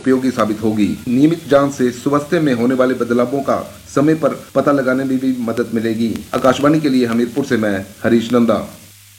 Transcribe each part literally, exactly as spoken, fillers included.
उपयोगी साबित होगी। नियमित जांच से स्वास्थ्य में होने वाले बदलावों का समय पर पता लगाने में भी मदद मिलेगी। आकाशवाणी के लिए हमीरपुर से मैं हरीश नंदा।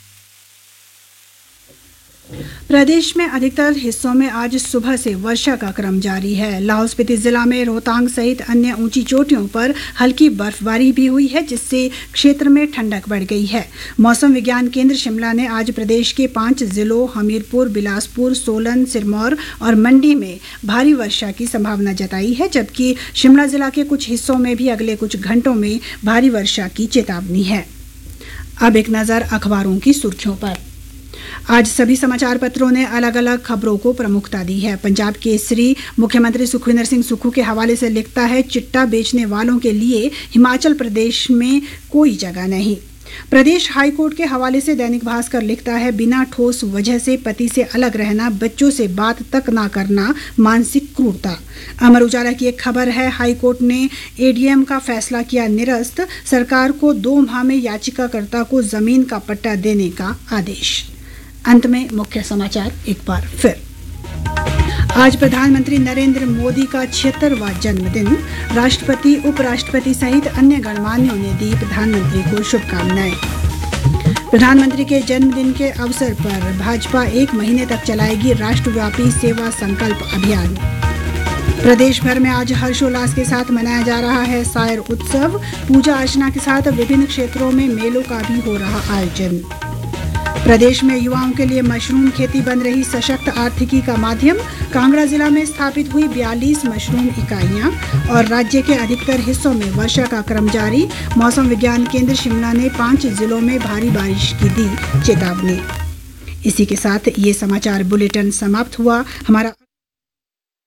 प्रदेश में अधिकतर हिस्सों में आज सुबह से वर्षा का क्रम जारी है। लाहौल स्पीति जिला में रोहतांग सहित अन्य ऊंची चोटियों पर हल्की बर्फबारी भी हुई है, जिससे क्षेत्र में ठंडक बढ़ गई है। मौसम विज्ञान केंद्र शिमला ने आज प्रदेश के पांच जिलों हमीरपुर, बिलासपुर, सोलन, सिरमौर और मंडी में भारी वर्षा की संभावना जताई है, जबकि शिमला जिला के कुछ हिस्सों में भी अगले कुछ घंटों में भारी वर्षा की चेतावनी है। अब एक नज़र अखबारों की सुर्खियों पर। आज सभी समाचार पत्रों ने अलग अलग खबरों को प्रमुखता दी है। पंजाब केसरी मुख्यमंत्री सुखविंदर सिंह सुक्खू के हवाले से लिखता है, चिट्टा बेचने वालों के लिए हिमाचल प्रदेश में कोई जगह नहीं। प्रदेश हाईकोर्ट के हवाले से दैनिक भास्कर लिखता है, बिना ठोस वजह से पति से अलग रहना, बच्चों से बात तक ना करना मानसिक क्रूरता। अमर उजाला की एक खबर है, हाईकोर्ट ने एडीएम का फैसला किया निरस्त, सरकार को दो माह में याचिकाकर्ता को जमीन का पट्टा देने का आदेश। अंत में मुख्य समाचार एक बार फिर। आज प्रधानमंत्री नरेंद्र मोदी का छिहत्तरवां जन्मदिन। राष्ट्रपति, उपराष्ट्रपति सहित अन्य गणमान्यों ने दी प्रधानमंत्री को शुभकामनाएं। प्रधानमंत्री के जन्मदिन के अवसर पर भाजपा एक महीने तक चलाएगी राष्ट्रव्यापी सेवा संकल्प अभियान। प्रदेश भर में आज हर्षोल्लास के साथ मनाया जा रहा है सायर उत्सव। पूजा अर्चना के साथ विभिन्न क्षेत्रों में मेलों का भी हो रहा आयोजन। प्रदेश में युवाओं के लिए मशरूम खेती बन रही सशक्त आर्थिकी का माध्यम। कांगड़ा जिला में स्थापित हुई बयालीस मशरूम इकाइयां। और राज्य के अधिकतर हिस्सों में वर्षा का क्रम जारी। मौसम विज्ञान केंद्र शिमला ने पांच जिलों में भारी बारिश की दी चेतावनी। इसी के साथ ये समाचार बुलेटिन समाप्त हुआ। हमारा